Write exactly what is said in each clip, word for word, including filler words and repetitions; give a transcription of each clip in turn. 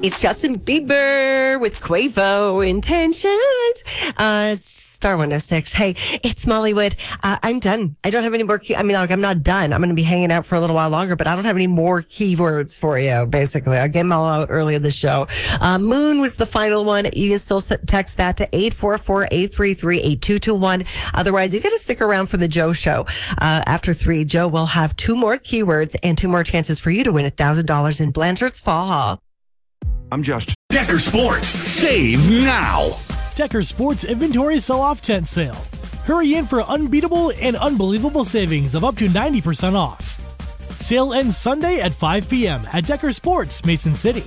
It's Justin Bieber with Quavo Intentions. Uh, Star one oh six. Hey, it's Mollywood. Uh, I'm done. I don't have any more key. I mean, like, I'm not done. I'm going to be hanging out for a little while longer, but I don't have any more keywords for you, basically. I'll get them all out early in the show. Uh, Moon was the final one. You can still text that to eight four four, eight three three, eight two two one. Otherwise, you got to stick around for the Joe Show. Uh, after three, Joe will have two more keywords and two more chances for you to win one thousand dollars in Blanchard's Fall Hall. I'm Josh. Decker Sports. Save now. Decker Sports Inventory Sell-Off Tent Sale. Hurry in for unbeatable and unbelievable savings of up to ninety percent off. Sale ends Sunday at five p.m. at Decker Sports, Mason City.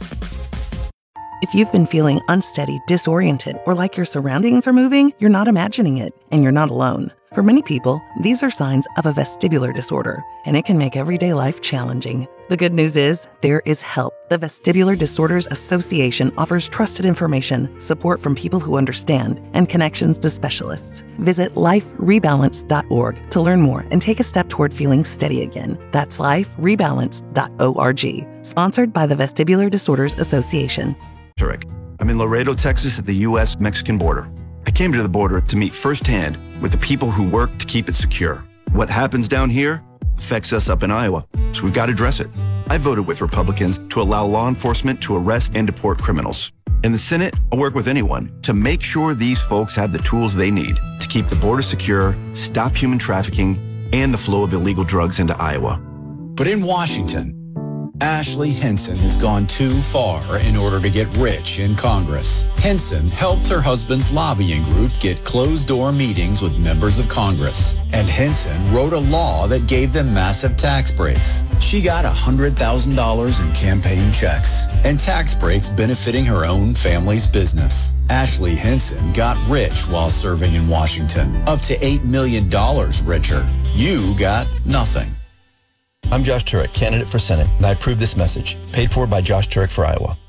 If you've been feeling unsteady, disoriented, or like your surroundings are moving, you're not imagining it, and you're not alone. For many people, these are signs of a vestibular disorder, and it can make everyday life challenging. The good news is, there is help. The Vestibular Disorders Association offers trusted information, support from people who understand, and connections to specialists. Visit life rebalance dot org to learn more and take a step toward feeling steady again. That's life rebalance dot org. Sponsored by the Vestibular Disorders Association. I'm in Laredo, Texas at the U S Mexican border. I came to the border to meet firsthand with the people who work to keep it secure. What happens down here affects us up in Iowa, so we've got to address it. I voted with Republicans to allow law enforcement to arrest and deport criminals. In the Senate, I work with anyone to make sure these folks have the tools they need to keep the border secure, stop human trafficking, and the flow of illegal drugs into Iowa. But in Washington, Ashley Hinson has gone too far in order to get rich in Congress. Hinson helped her husband's lobbying group get closed-door meetings with members of Congress. And Hinson wrote a law that gave them massive tax breaks. She got one hundred thousand dollars in campaign checks and tax breaks benefiting her own family's business. Ashley Hinson got rich while serving in Washington, up to eight million dollars richer. You got nothing. I'm Josh Turek, candidate for Senate, and I approve this message. Paid for by Josh Turek for Iowa.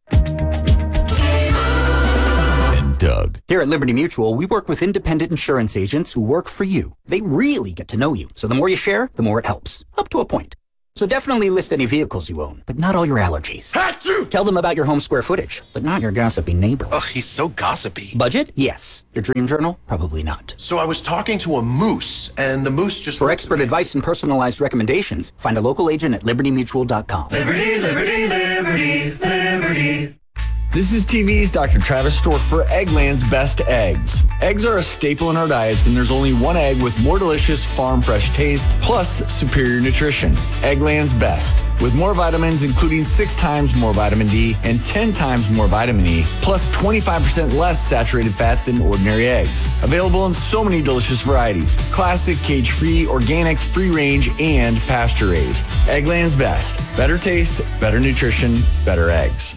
And Doug. Here at Liberty Mutual, we work with independent insurance agents who work for you. They really get to know you, so the more you share, the more it helps. Up to a point. So definitely list any vehicles you own, but not all your allergies. Hatsu! Tell them about your home square footage, but not your gossipy neighbor. Ugh, he's so gossipy. Budget? Yes. Your dream journal? Probably not. So I was talking to a moose, and the moose just... For expert advice and personalized recommendations, find a local agent at liberty mutual dot com. Liberty, liberty, liberty, liberty. This is T V's Doctor Travis Stork for Eggland's Best Eggs. Eggs are a staple in our diets, and there's only one egg with more delicious farm-fresh taste, plus superior nutrition. Eggland's Best. With more vitamins, including six times more vitamin D and ten times more vitamin E, plus twenty-five percent less saturated fat than ordinary eggs. Available in so many delicious varieties. Classic, cage-free, organic, free-range, and pasture-raised. Eggland's Best. Better taste, better nutrition, better eggs.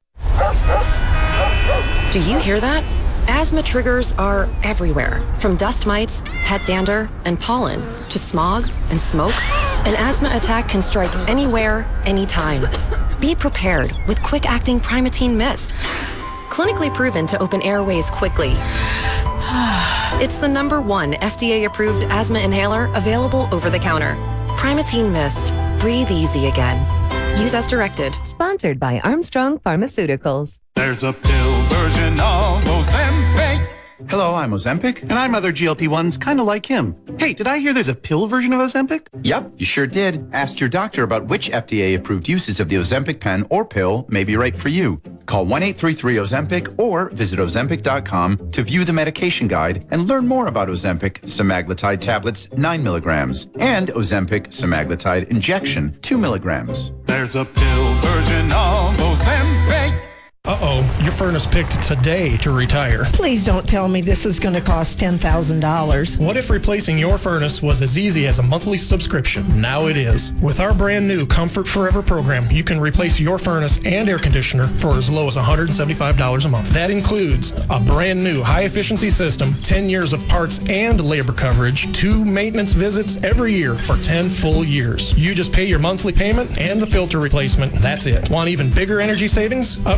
Do you hear that? Asthma triggers are everywhere, from dust mites, pet dander, and pollen, to smog and smoke. An asthma attack can strike anywhere, anytime. Be prepared with quick-acting Primatene Mist. Clinically proven to open airways quickly. It's the number one F D A-approved asthma inhaler available over the counter. Primatene Mist. Breathe easy again. Use as directed. Sponsored by Armstrong Pharmaceuticals. There's a pill version of Ozempic. Hello, I'm Ozempic, and I'm other G L P ones kind of like him. Hey, did I hear there's a pill version of Ozempic? Yep, you sure did. Ask your doctor about which F D A-approved uses of the Ozempic pen or pill may be right for you. Call one eight three three Ozempic or visit ozempic dot com to view the medication guide and learn more about Ozempic semaglutide tablets nine milligrams and Ozempic semaglutide injection two milligrams. There's a pill version of Ozempic. Uh-oh, your furnace picked today to retire. Please don't tell me this is going to cost ten thousand dollars. What if replacing your furnace was as easy as a monthly subscription? Now it is. With our brand new Comfort Forever program, you can replace your furnace and air conditioner for as low as one hundred seventy-five dollars a month. That includes a brand new high-efficiency system, ten years of parts and labor coverage, two maintenance visits every year for ten full years. You just pay your monthly payment and the filter replacement. That's it. Want even bigger energy savings? Upgrade to an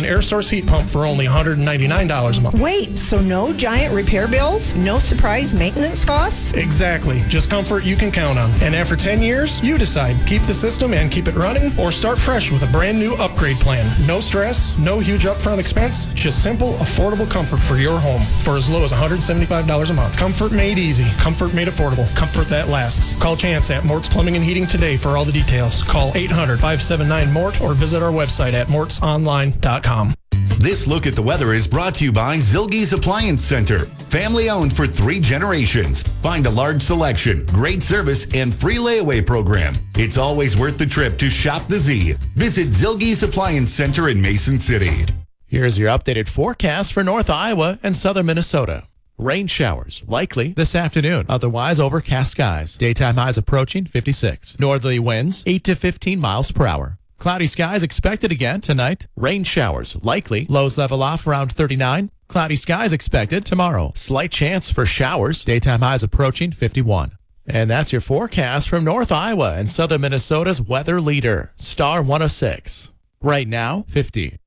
an air source heat pump for only one hundred ninety-nine dollars a month. Wait, so no giant repair bills? No surprise maintenance costs? Exactly. Just comfort you can count on. And after ten years, you decide. Keep the system and keep it running, or start fresh with a brand new upgrade plan. No stress, no huge upfront expense, just simple, affordable comfort for your home for as low as one hundred seventy-five dollars a month. Comfort made easy. Comfort made affordable. Comfort that lasts. Call Chance at Mort's Plumbing and Heating today for all the details. Call eight hundred, five seven nine, M O R T or visit our website at morts online dot com. This look at the weather is brought to you by Zilge's Appliance Center. Family owned for three generations. Find a large selection, great service, and free layaway program. It's always worth the trip to shop the Z. Visit Zilge's Appliance Center in Mason City. Here's your updated forecast for North Iowa and southern Minnesota. Rain showers likely this afternoon. Otherwise, overcast skies. Daytime highs approaching fifty-six. Northerly winds eight to fifteen miles per hour. Cloudy skies expected again tonight. Rain showers likely. Lows level off around thirty-nine. Cloudy skies expected tomorrow. Slight chance for showers. Daytime highs approaching fifty-one. And that's your forecast from North Iowa and southern Minnesota's weather leader, Star one oh six. Right now, fifty.